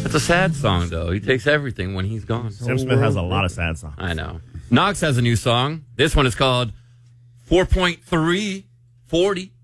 It's a sad song, though. He takes everything when he's gone. Sam Smith has a lot of sad songs. I know. Knox has a new song. This one is called 4.340.